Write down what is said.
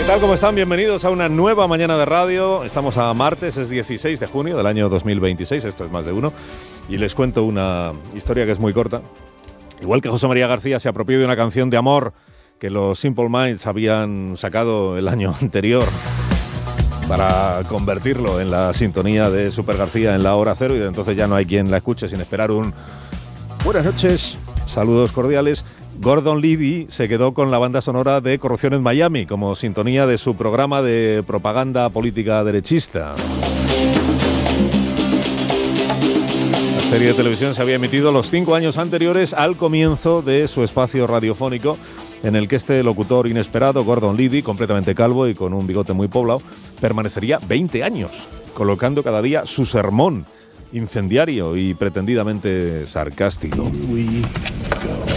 tal? ¿Cómo están? Bienvenidos a una nueva mañana de radio. Estamos a martes, es 16 de junio del año 2026, esto es Más de Uno, y les cuento una historia que es muy corta. Igual que José María García se apropió de una canción de amor que los Simple Minds habían sacado el año anterior para convertirlo en la sintonía de Super García en la hora cero, y de entonces ya no hay quien la escuche sin esperar un buenas noches, saludos cordiales. Gordon Liddy se quedó con la banda sonora de Corrupción en Miami como sintonía de su programa de propaganda política derechista. La serie de televisión se había emitido los 5 años anteriores al comienzo de su espacio radiofónico, en el que este locutor inesperado, Gordon Liddy, completamente calvo y con un bigote muy poblado, permanecería 20 años, colocando cada día su sermón incendiario y pretendidamente sarcástico.